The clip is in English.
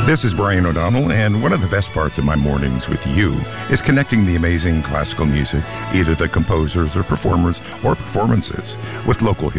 This is Brian O'Donnell, and one of the best parts of my mornings with you is connecting the amazing classical music, either the composers or performers or performances, with local